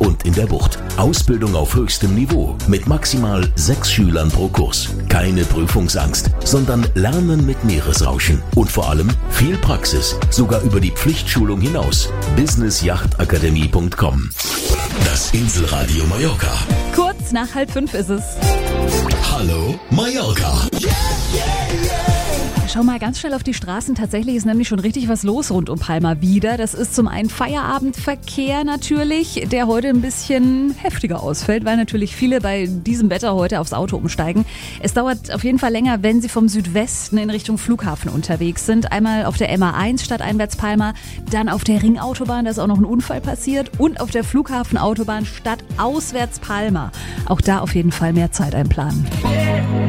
und in der Bucht. Ausbildung auf höchstem Niveau mit maximal 6 Schülern pro Kurs. Keine Prüfungsangst, sondern Lernen mit Meeresrauschen. Und vor allem viel Praxis, sogar über die Pflichtschulung hinaus. businessjachtakademie.com. Das Inselradio Mallorca. Kurz nach 4:30 ist es. Hallo Mallorca. Schau mal ganz schnell auf die Straßen. Tatsächlich ist nämlich schon richtig was los rund um Palma wieder. Das ist zum einen Feierabendverkehr natürlich, der heute ein bisschen heftiger ausfällt, weil natürlich viele bei diesem Wetter heute aufs Auto umsteigen. Es dauert auf jeden Fall länger, wenn Sie vom Südwesten in Richtung Flughafen unterwegs sind. Einmal auf der MA1 stadteinwärts Palma, dann auf der Ringautobahn, da ist auch noch ein Unfall passiert, und auf der Flughafenautobahn stadtauswärts Palma. Auch da auf jeden Fall mehr Zeit einplanen.